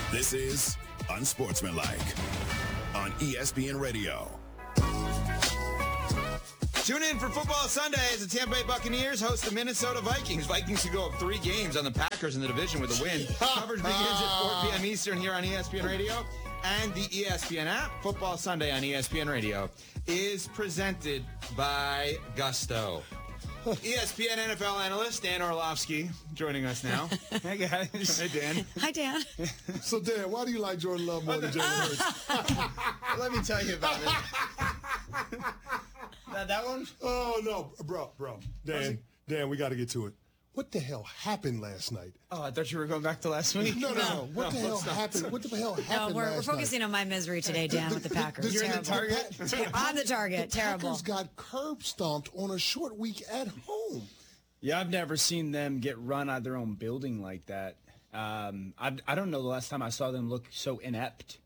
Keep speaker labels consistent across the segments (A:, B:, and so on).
A: This is Unsportsmanlike on ESPN Radio.
B: Tune in for Football Sunday as the Tampa Bay Buccaneers host the Minnesota Vikings. Vikings to go up 3 games on the Packers in the division with a win. Coverage begins at 4 p.m. Eastern here on ESPN Radio and the ESPN app. Football Sunday on ESPN Radio is presented by Gusto. ESPN NFL analyst Dan Orlovsky joining us now. Hey, guys. Hey, Dan.
C: Hi, Dan.
D: So, Dan, why do you like Jordan Love more than Jalen Hurts?
B: Let me tell you about it. That one?
D: Oh, no. Bro. Dan, we got to get to it. What the hell happened last night?
B: Oh, I thought you were going back to last week.
D: No. What the hell happened? What the hell happened
C: we're focusing on my misery today, Dan, with the Packers.
B: You're in the target?
C: I'm the target. Terrible.
D: Packers got curb stomped on a short week at home.
E: Yeah, I've never seen them get run out of their own building like that. I don't know the last time I saw them look so inept.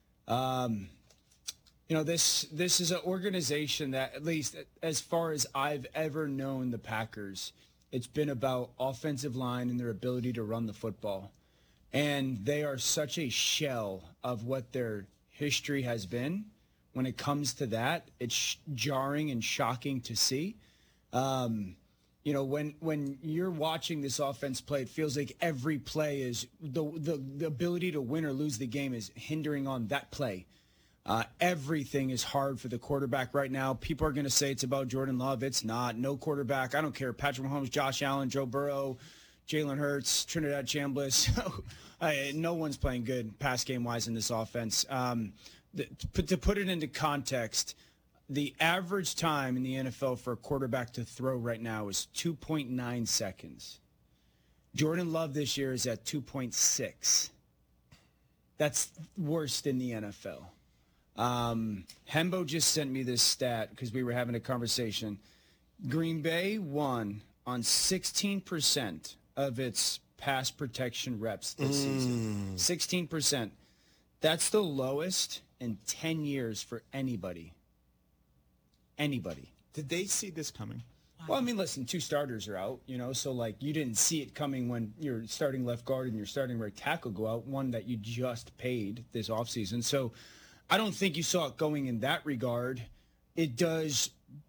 E: This is an organization that, at least as far as I've ever known the Packers, it's been about offensive line and their ability to run the football. And they are such a shell of what their history has been. When it comes to that, it's jarring and shocking to see. When you're watching this offense play, it feels like every play is the ability to win or lose the game is hindering on that play. Everything is hard for the quarterback right now. People are going to say it's about Jordan Love. It's not. No quarterback. I don't care. Patrick Mahomes, Josh Allen, Joe Burrow, Jalen Hurts, Trinidad Chambliss. No one's playing good pass game-wise in this offense. To put it into context, the average time in the NFL for a quarterback to throw right now is 2.9 seconds. Jordan Love this year is at 2.6. That's worst in the NFL. Hembo just sent me this stat because we were having a conversation. Green Bay won on 16% of its pass protection reps this season. 16%. That's the lowest in 10 years for anybody. Anybody.
B: Did they see this coming?
E: Well, I mean, listen, 2 starters are out, so like you didn't see it coming when your starting left guard and your starting right tackle go out, one that you just paid this offseason. So I don't think you saw it going in that regard. It does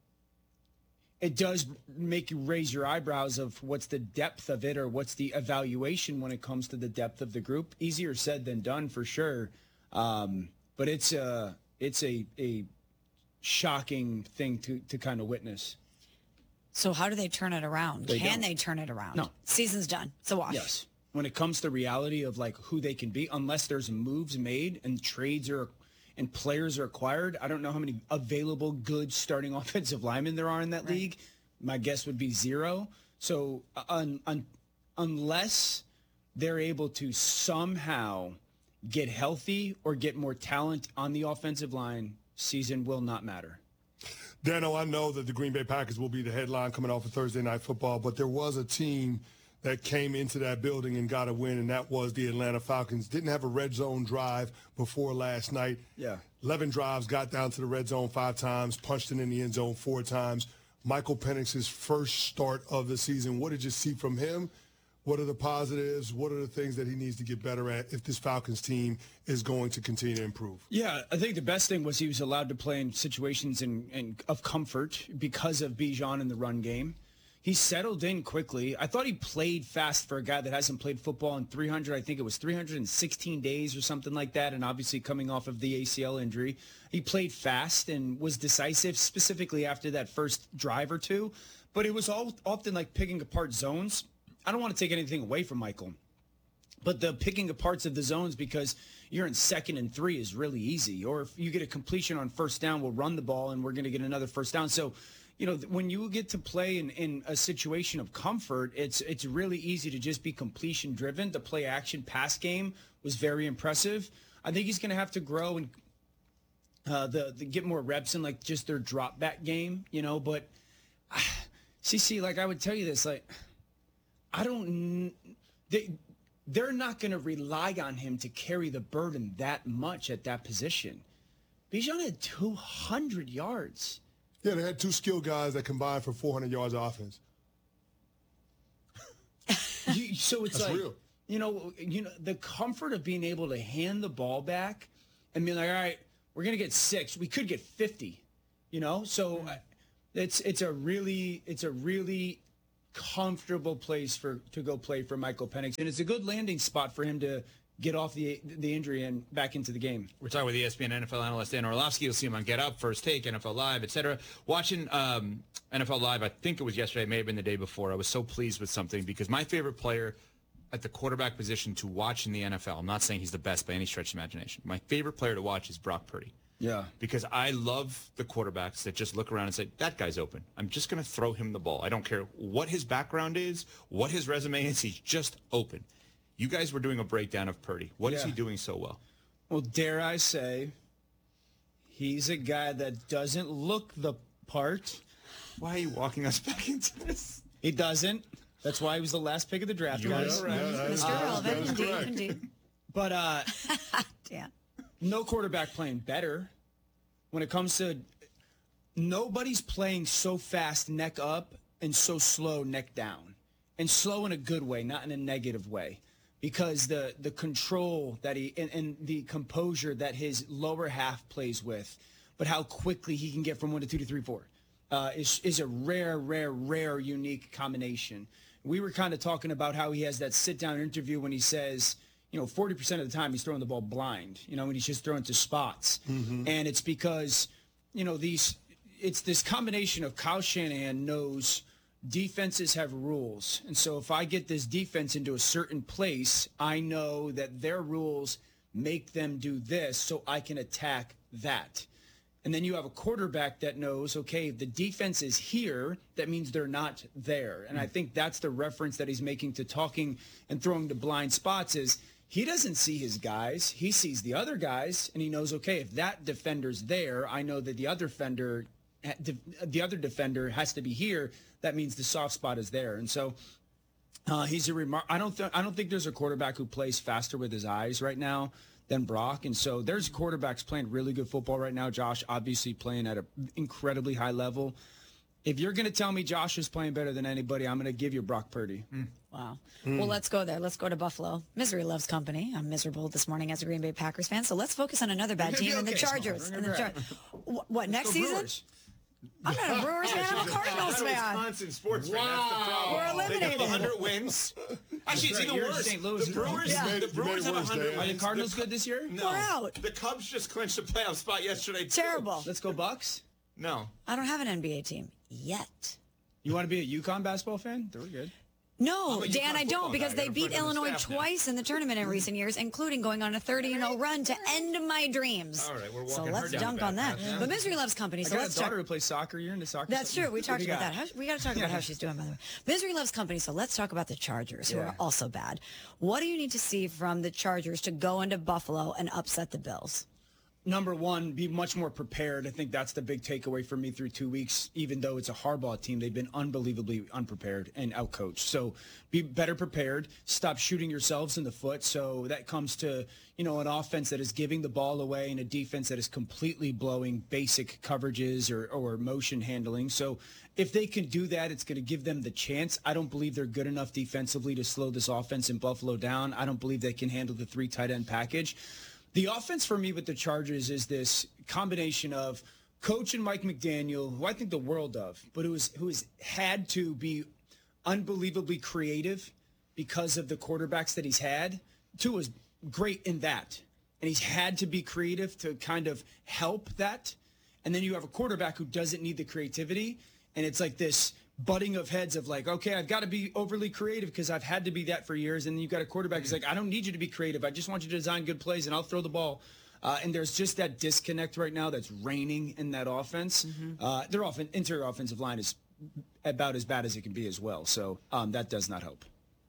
E: make you raise your eyebrows of what's the depth of it or what's the evaluation when it comes to the depth of the group. Easier said than done for sure. But it's a shocking thing to kind of witness.
C: So how do they turn it around? Can they turn it around?
E: No.
C: Season's done. It's a wash.
E: Yes. When it comes to reality of like who they can be, unless there's moves made and trades and players are acquired, I don't know how many available good starting offensive linemen there are in that league. My guess would be 0. So unless they're able to somehow get healthy or get more talent on the offensive line, season will not matter.
D: Dano, I know that the Green Bay Packers will be the headline coming off of Thursday Night Football, but there was a team that came into that building and got a win, and that was the Atlanta Falcons. Didn't have a red zone drive before last night.
E: Yeah.
D: 11 drives, got down to the red zone 5 times, punched it in the end zone 4 times. Michael Penix's first start of the season. What did you see from him? What are the positives? What are the things that he needs to get better at if this Falcons team is going to continue to improve?
E: Yeah, I think the best thing was he was allowed to play in situations of comfort because of Bijan in the run game. He settled in quickly. I thought he played fast for a guy that hasn't played football in 316 days or something like that, and obviously coming off of the ACL injury. He played fast and was decisive, specifically after that first drive or two. But it was often like picking apart zones. I don't want to take anything away from Michael, but the picking apart of the zones because you're in 2nd and 3 is really easy. Or if you get a completion on first down, we'll run the ball and we're going to get another first down. So, when you get to play in a situation of comfort, it's really easy to just be completion driven. The play action pass game was very impressive. I think he's going to have to grow and get more reps in like just their drop back game, but CC, like I would tell you this, like they're not going to rely on him to carry the burden that much at that position. Bijan had 200 yards.
D: Yeah, they had 2 skilled guys that combined for 400 yards of offense.
E: So it's
D: That's
E: like
D: real.
E: the comfort of being able to hand the ball back and being like, all right, we're going to get 6. We could get 50, So it's a really comfortable place to go play for Michael Penix. And it's a good landing spot for him to get off the injury and back into the game.
B: We're talking with ESPN NFL analyst Dan Orlovsky. You'll see him on Get Up, First Take, NFL Live, etc. Watching NFL Live, I think it was yesterday, it may have been the day before. I was so pleased with something because my favorite player at the quarterback position to watch in the NFL, I'm not saying he's the best by any stretch of imagination. My favorite player to watch is Brock Purdy.
E: Yeah.
B: Because I love the quarterbacks that just look around and say, that guy's open. I'm just going to throw him the ball. I don't care what his background is, what his resume is. He's just open. You guys were doing a breakdown of Purdy. What is he doing so well?
E: Well, dare I say, he's a guy that doesn't look the part.
B: Why are you walking us back into this?
E: He doesn't. That's why he was the last pick of the draft, guys.
C: Mr. Relevant, indeed.
E: But
C: Dan.
E: No quarterback playing better. When it comes to nobody's playing so fast neck up and so slow neck down. And slow in a good way, not in a negative way. Because the control that and the composure that his lower half plays with, but how quickly he can get from 1 to 2 to 3, 4 is a rare, unique combination. We were kind of talking about how he has that sit-down interview when he says, 40% of the time he's throwing the ball blind, when he's just throwing to spots. Mm-hmm. And it's because, it's this combination of Kyle Shanahan knows defenses have rules. And so if I get this defense into a certain place, I know that their rules make them do this so I can attack that. And then you have a quarterback that knows, okay, the defense is here. That means they're not there. And I think that's the reference that he's making to talking and throwing to blind spots is he doesn't see his guys. He sees the other guys, and he knows, okay, if that defender's there, I know that the other defender has to be here. That means the soft spot is there. And so he's I don't think there's a quarterback who plays faster with his eyes right now than Brock. And so there's quarterbacks playing really good football right now. Josh obviously playing at an incredibly high level. If you're going to tell me Josh is playing better than anybody, I'm going to give you Brock Purdy.
C: Wow. Well, let's go there. Let's go to Buffalo. Misery loves company. I'm miserable this morning as a Green Bay Packers fan. So let's focus on another bad team, and the Chargers. What, next season?
E: Brewers.
C: I'm not a Brewers fan. I'm a Cardinals fan.
B: Wisconsin sports fan. That's the problem.
C: We're eliminated.
B: They have 100 wins. Actually, it's even worse.
E: St. Louis.
B: The Brewers have 100 wins.
E: Are the Cardinals good this year?
B: No.
C: We're out.
B: The Cubs just clinched a playoff spot yesterday, too.
C: Terrible.
E: Let's go Bucks.
B: No.
C: I don't have an NBA team yet.
E: You want to be a UConn basketball fan? They're good.
C: No,
B: I'm a
C: Dan,
B: UConn
C: I don't,
B: football
C: because
B: guy.
C: they
B: I got a
C: beat
B: friend on the
C: Illinois
B: staff now.
C: twice in the tournament in recent years, including going on a 30-0 run to end my dreams.
B: All right, we're
C: so
B: walking her
C: let's
B: down
C: dunk
B: the
C: on that.
B: path. Yeah.
C: But Misery loves company,
E: I
C: so
E: got
C: let's
E: a daughter
C: talk.
E: who plays soccer. You're into soccer?
C: That's true. We talked
E: do you
C: about
E: got?
C: that. We got to talk about how she's doing, by the way. Misery loves company, so let's talk about the Chargers, who are also bad. What do you need to see from the Chargers to go into Buffalo and upset the Bills?
E: Number one, be much more prepared. I think that's the big takeaway for me through 2 weeks. Even though it's a Harbaugh team, they've been unbelievably unprepared and outcoached. So be better prepared. Stop shooting yourselves in the foot. So that comes to, an offense that is giving the ball away and a defense that is completely blowing basic coverages or motion handling. So if they can do that, it's going to give them the chance. I don't believe they're good enough defensively to slow this offense in Buffalo down. I don't believe they can handle the 3 tight end package. The offense for me with the Chargers is this combination of coach and Mike McDaniel, who I think the world of, but who has had to be unbelievably creative because of the quarterbacks that he's had. Tua is great in that, and he's had to be creative to kind of help that. And then you have a quarterback who doesn't need the creativity, and it's like this butting of heads of like, okay, I've got to be overly creative because I've had to be that for years. And then you've got a quarterback who's like, I don't need you to be creative. I just want you to design good plays and I'll throw the ball. And there's just that disconnect right now that's reigning in that offense. Their interior offensive line is about as bad as it can be as well. So that does not help.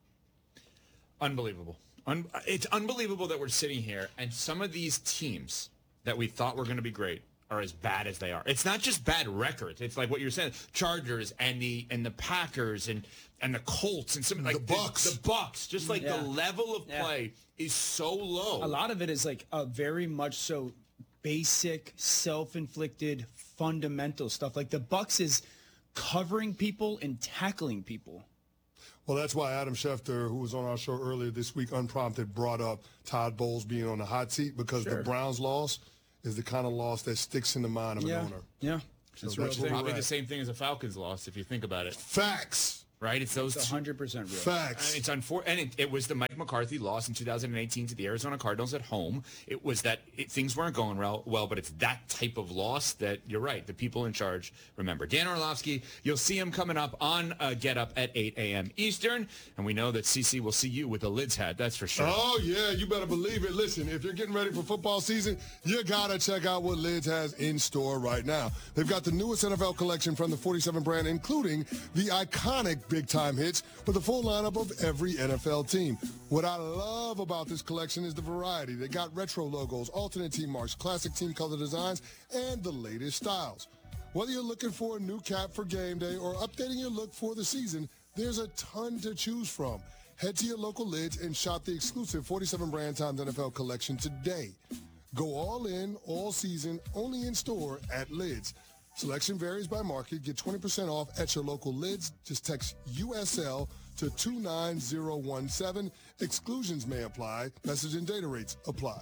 B: Unbelievable. It's unbelievable that we're sitting here and some of these teams that we thought were going to be great are as bad as they are. It's not just bad records. It's like what you're saying, Chargers and the Packers and the Colts and some like
D: the Bucks.
B: The Bucks. Just like the level of play is so low.
E: A lot of it is like a very much so basic, self-inflicted, fundamental stuff. Like the Bucks is covering people and tackling people.
D: Well, that's why Adam Schefter, who was on our show earlier this week, unprompted, brought up Todd Bowles being on the hot seat because the Browns' loss is the kind of loss that sticks in the mind of an owner.
E: Yeah.
D: So
B: It's probably the same thing as a Falcons loss, if you think about it.
D: Facts.
B: Right? It's those
E: 100% real.
D: Facts.
B: It's and it was the Mike McCarthy loss in 2018 to the Arizona Cardinals at home. It was that things weren't going well, but it's that type of loss that you're right. The people in charge remember. Dan Orlovsky, you'll see him coming up on Get Up at 8 a.m. Eastern, and we know that CC will see you with a Lids hat. That's for sure.
D: Oh, yeah, you better believe it. Listen, if you're getting ready for football season, you got to check out what Lids has in store right now. They've got the newest NFL collection from the 47 brand, including the iconic big-time hits with a full lineup of every NFL team. What I love about this collection is the variety. They got retro logos, alternate team marks, classic team color designs, and the latest styles. Whether you're looking for a new cap for game day or updating your look for the season, there's a ton to choose from. Head to your local Lids and shop the exclusive 47 Brand Times NFL collection today. Go all in, all season, only in store at Lids. Selection varies by market. Get 20% off at your local Lids. Just text USL to 29017. Exclusions may apply. Message and data rates apply.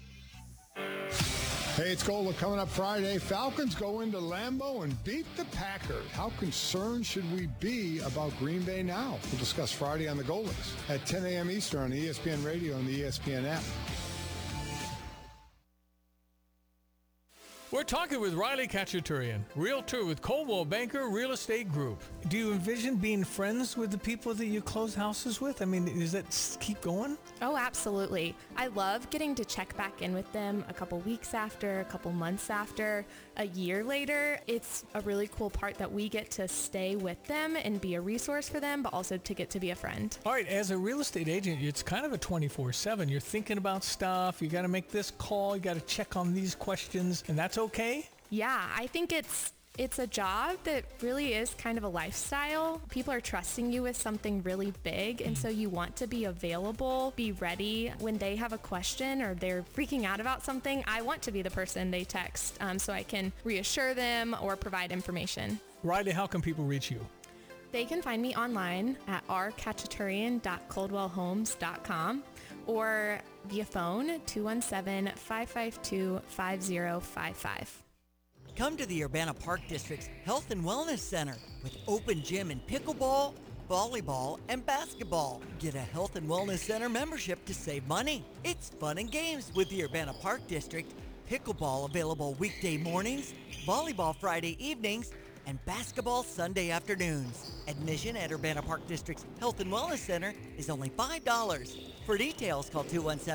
F: Hey, it's Gola coming up Friday. Falcons go into Lambeau and beat the Packers. How concerned should we be about Green Bay now? We'll discuss Friday on the Golas at 10 a.m. Eastern on ESPN Radio and the ESPN app.
G: We're talking with Riley Khachaturian, realtor with Coldwell Banker Real Estate Group. Do you envision being friends with the people that you close houses with? I mean, does that keep going?
H: Oh, absolutely. I love getting to check back in with them a couple weeks after, a couple months after, a year later. It's a really cool part that we get to stay with them and be a resource for them, but also to get to be a friend.
G: All right, as a real estate agent, it's kind of a 24/7. You're thinking about stuff. You got to make this call. You got to check on these questions, and that's okay?
H: Yeah, I think it's a job that really is kind of a lifestyle. People are trusting you with something really big, and so you want to be available, be ready when they have a question or they're freaking out about something. I want to be the person they text so I can reassure them or provide information.
G: Riley, how can people reach you?
H: They can find me online at rkhachaturian.coldwellhomes.com or via phone 217-552-5055.
I: Come to the Urbana Park District's Health and Wellness Center with open gym and pickleball, volleyball, and basketball. Get a Health and Wellness Center membership to save money. It's fun and games with the Urbana Park District. Pickleball available weekday mornings, volleyball Friday evenings, and basketball Sunday afternoons. Admission at Urbana Park District's Health and Wellness Center is only $5. For details, call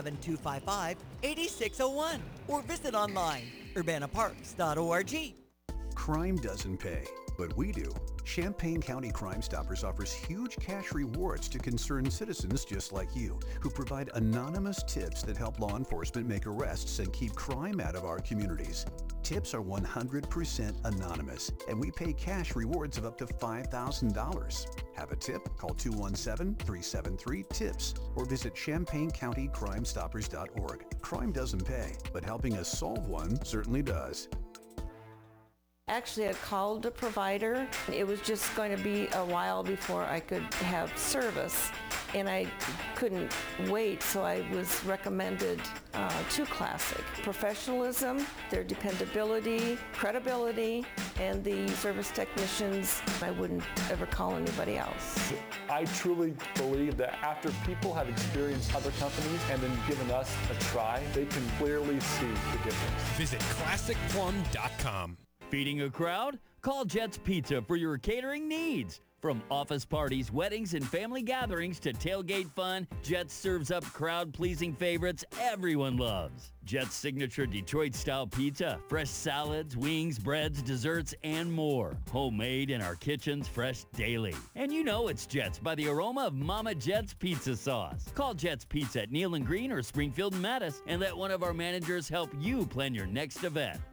I: 217-255-8601 or visit online, urbanaparks.org.
J: Crime doesn't pay, but we do. Champaign County Crime Stoppers offers huge cash rewards to concerned citizens just like you, who provide anonymous tips that help law enforcement make arrests and keep crime out of our communities. Tips are 100% anonymous, and we pay cash rewards of up to $5,000. Have a tip? Call 217-373-TIPS or visit ChampaignCountyCrimeStoppers.org. Crime doesn't pay, but helping us solve one certainly does.
K: Actually, I called a provider. It was just going to be a while before I could have service, and I couldn't wait, so I was recommended to Classic. Professionalism, their dependability, credibility, and the service technicians, I wouldn't ever call anybody else.
L: I truly believe that after people have experienced other companies and then given us a try, they can clearly see the difference.
M: Visit ClassicPlum.com.
N: Feeding a crowd? Call Jets Pizza for your catering needs. From office parties, weddings, and family gatherings to tailgate fun, Jets serves up crowd-pleasing favorites everyone loves. Jets' signature Detroit-style pizza, fresh salads, wings, breads, desserts, and more. Homemade in our kitchens, fresh daily. And you know it's Jets by the aroma of Mama Jet's pizza sauce. Call Jets Pizza at Neal and Green or Springfield and Mattis and let one of our managers help you plan your next event.